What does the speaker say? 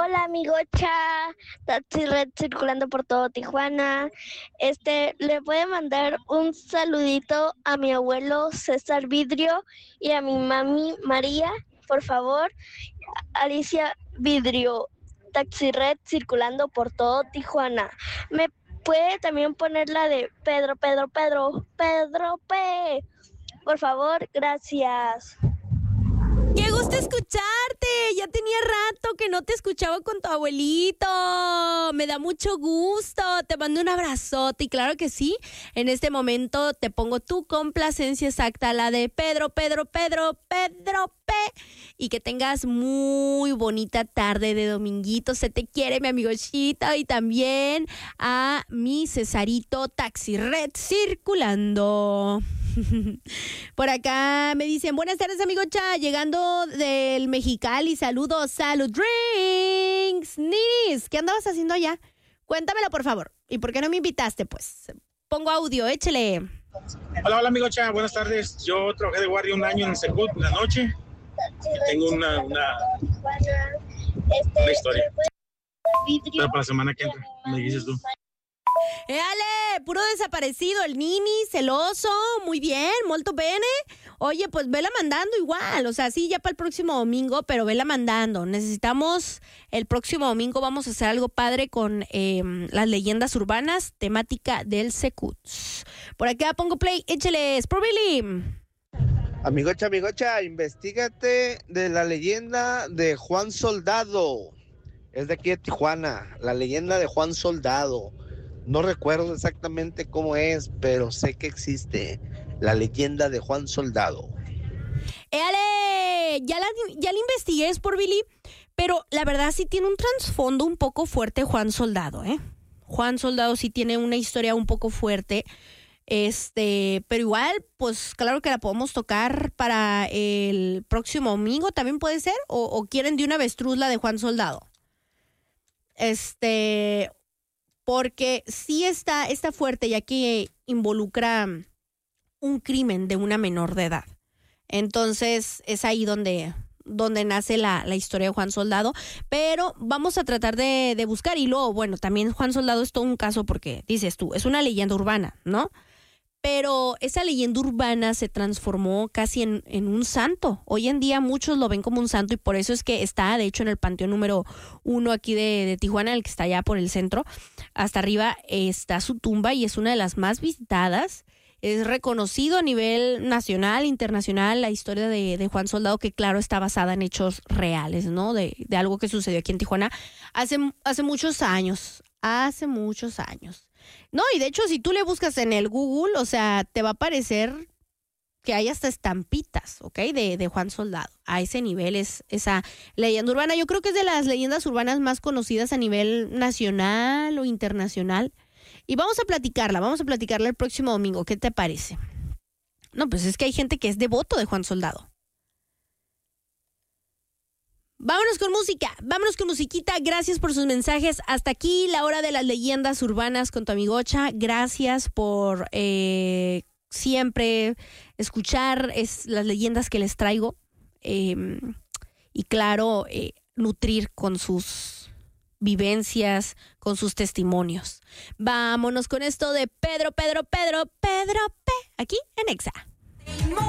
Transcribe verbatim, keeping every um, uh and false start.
Hola, amigocha. Taxi Red circulando por todo Tijuana. Este, le voy a mandar un saludito a mi abuelo César Vidrio y a mi mami María, por favor. Alicia Vidrio, Taxi Red circulando por todo Tijuana. ¿Me puede también poner la de Pedro, Pedro, Pedro, Pedro P? Por favor, gracias. ¡Qué gusto escucharte! Ya tenía rato que no te escuchaba con tu abuelito. Me da mucho gusto. Te mando un abrazote y claro que sí, en este momento te pongo tu complacencia exacta, la de Pedro, Pedro, Pedro, Pedro P. Y que tengas muy bonita tarde de dominguito. Se te quiere, mi amigochita. Y también a mi Cesarito Taxi Red circulando. Por acá me dicen, buenas tardes, amigocha, llegando del Mexicali, saludos, salud drinks. Nis, ¿qué andabas haciendo allá? Cuéntamelo, por favor. ¿Y por qué no me invitaste? Pues pongo audio, échale. Hola, hola, amigocha, buenas tardes. Yo trabajé de guardia un año en Secut en la noche. Y tengo una, una, una historia. Pero para la semana que entra, me dices tú. ¡Éale! Puro desaparecido, el Nini, celoso, muy bien, molto bene. Oye, pues vela mandando igual, o sea, sí, ya para el próximo domingo, pero vela mandando. Necesitamos, el próximo domingo vamos a hacer algo padre con eh, las leyendas urbanas, temática del Secut. Por acá pongo play, échale, Sporbilly. Amigocha, amigocha, investígate de la leyenda de Juan Soldado. Es de aquí de Tijuana, la leyenda de Juan Soldado. No recuerdo exactamente cómo es, pero sé que existe la leyenda de Juan Soldado. ¡Éale! Ya la, ya la investigué, por Billy, pero la verdad sí tiene un trasfondo un poco fuerte Juan Soldado, ¿eh? Juan Soldado sí tiene una historia un poco fuerte, este, pero igual, pues claro que la podemos tocar para el próximo domingo, ¿también puede ser? ¿O, o quieren de una avestruz la de Juan Soldado? Este... Porque sí está, está fuerte, ya que involucra un crimen de una menor de edad. Entonces es ahí donde, donde nace la, la historia de Juan Soldado. Pero vamos a tratar de, de buscar. Y luego, bueno, también Juan Soldado es todo un caso porque, dices tú, es una leyenda urbana, ¿no? Pero esa leyenda urbana se transformó casi en, en un santo. Hoy en día muchos lo ven como un santo y por eso es que está, de hecho, en el panteón número uno aquí de, de Tijuana, el que está allá por el centro. Hasta arriba está su tumba y es una de las más visitadas. Es reconocido a nivel nacional, internacional, la historia de, de Juan Soldado, que claro está basada en hechos reales, ¿no? De, de algo que sucedió aquí en Tijuana hace, hace muchos años, hace muchos años. No, y de hecho, si tú le buscas en el Google, o sea, te va a aparecer que hay hasta estampitas, ¿ok? De, de Juan Soldado. A ese nivel es esa leyenda urbana. Yo creo que es de las leyendas urbanas más conocidas a nivel nacional o internacional. Y vamos a platicarla, vamos a platicarla el próximo domingo. ¿Qué te parece? No, pues es que hay gente que es devoto de Juan Soldado. Vámonos con música, vámonos con musiquita. Gracias por sus mensajes. Hasta aquí la hora de las leyendas urbanas con tu amigocha. Gracias por eh, siempre escuchar es, las leyendas que les traigo. Eh, y claro, eh, nutrir con sus vivencias, con sus testimonios. Vámonos con esto de Pedro, Pedro, Pedro, Pedro P. Aquí en Exa.